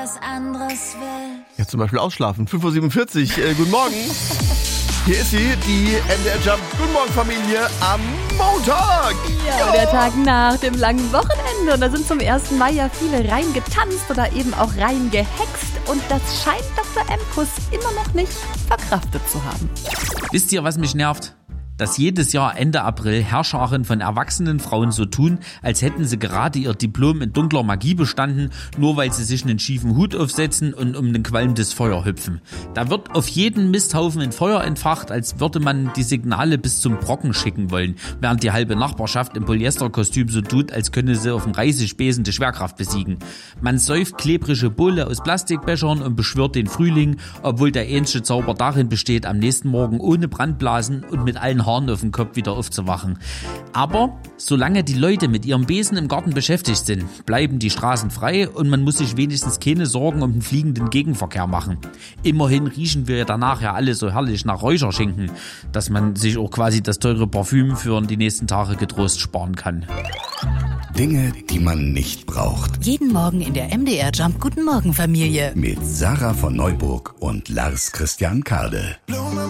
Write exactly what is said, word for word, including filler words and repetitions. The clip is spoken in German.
was anderes will. Ja, zum Beispiel ausschlafen. fünf Uhr siebenundvierzig. Äh, guten Morgen. Hier ist sie, die M D R Jump Guten Morgen Familie am Montag. Ja, ja, der Tag nach dem langen Wochenende. Und da sind zum ersten Mai ja viele reingetanzt oder eben auch reingehext. Und das scheint Doktor Emkus immer noch nicht verkraftet zu haben. Wisst ihr, was mich nervt? Dass jedes Jahr Ende April Herrscharen von erwachsenen Frauen so tun, als hätten sie gerade ihr Diplom in dunkler Magie bestanden, nur weil sie sich einen schiefen Hut aufsetzen und um ein qualmendes Feuer hüpfen. Da wird auf jeden Misthaufen ein Feuer entfacht, als würde man die Signale bis zum Brocken schicken wollen, während die halbe Nachbarschaft im Polyesterkostüm so tut, als könne sie auf dem Reisespesen die Schwerkraft besiegen. Man säuft klebrige Bowle aus Plastikbechern und beschwört den Frühling, obwohl der ähnliche Zauber darin besteht, am nächsten Morgen ohne Brandblasen und mit allen Haaren auf dem Kopf wieder aufzuwachen. Aber solange die Leute mit ihrem Besen im Garten beschäftigt sind, bleiben die Straßen frei und man muss sich wenigstens keine Sorgen um den fliegenden Gegenverkehr machen. Immerhin riechen wir danach ja alle so herrlich nach Räucherschinken, dass man sich auch quasi das teure Parfüm für die nächsten Tage getrost sparen kann. Dinge, die man nicht braucht. Jeden Morgen in der M D R Jump Guten Morgen Familie. Mit Sarah von Neuburg und Lars Christian Kade.